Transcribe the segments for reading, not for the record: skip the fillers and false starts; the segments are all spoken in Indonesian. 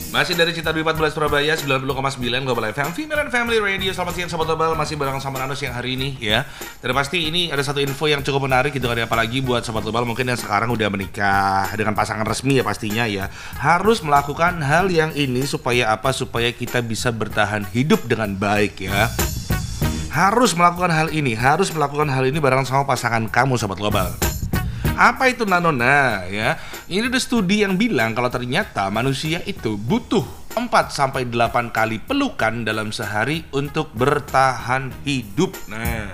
Masih dari Cita Dwi 14 Surabaya 90,9 Global FM Female and Family Radio. Selamat siang Sobat Global, masih bareng sama Nano siang hari ini ya. Dan pasti ini ada satu info yang cukup menarik gitu kan, apalagi buat Sobat Global mungkin yang sekarang udah menikah dengan pasangan resmi ya pastinya ya. Harus melakukan hal yang ini supaya apa? Supaya kita bisa bertahan hidup dengan baik ya. Harus melakukan hal ini bareng sama pasangan kamu Sobat Global. Apa itu nanona ya? Ini ada studi yang bilang kalau ternyata manusia itu butuh 4-8 kali pelukan dalam sehari untuk bertahan hidup. Nah,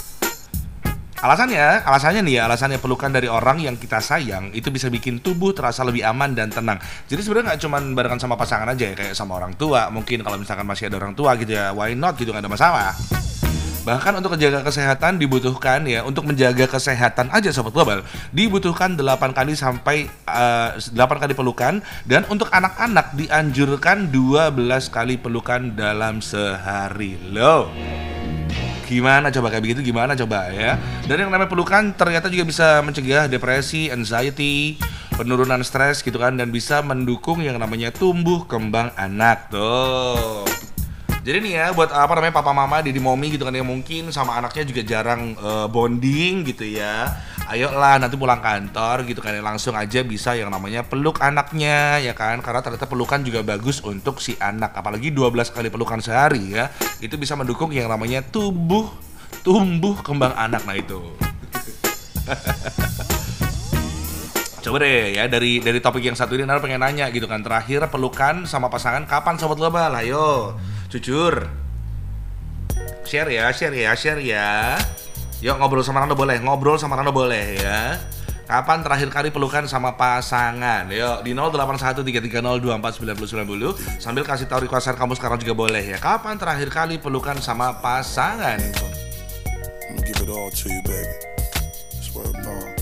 alasannya pelukan dari orang yang kita sayang itu bisa bikin tubuh terasa lebih aman dan tenang. Jadi sebenarnya nggak cuma barengan sama pasangan aja ya, kayak sama orang tua. Mungkin kalau misalkan masih ada orang tua gitu ya, why not gitu, nggak ada masalah. Bahkan untuk menjaga kesehatan dibutuhkan ya, untuk menjaga kesehatan aja Sobat Global dibutuhkan 8 kali sampai 8 kali pelukan, dan untuk anak-anak dianjurkan 12 kali pelukan dalam sehari loh. Gimana coba kayak begitu, gimana coba ya. Dan yang namanya pelukan ternyata juga bisa mencegah depresi, anxiety, penurunan stres gitu kan, dan bisa mendukung yang namanya tumbuh kembang anak tuh. Jadi nih ya, buat papa mama, didi momi gitu kan, yang mungkin sama anaknya juga jarang bonding gitu ya. Ayolah nanti pulang kantor gitu kan, langsung aja bisa yang namanya peluk anaknya ya kan. Karena ternyata pelukan juga bagus untuk si anak. Apalagi 12 kali pelukan sehari ya. Itu bisa mendukung yang namanya tumbuh kembang anak. Nah itu. Coba deh ya, dari topik yang satu ini Nara pengen nanya gitu kan. Terakhir pelukan sama pasangan kapan Sobat Global? Ayo jujur, share ya. Yuk ngobrol sama Rano boleh ya. Kapan terakhir kali pelukan sama pasangan? Yuk di 081330249090 sambil kasih tahu requestan kamu sekarang juga boleh ya. Kapan terakhir kali pelukan sama pasangan? I'm gonna give it all to you, baby. Swear to God.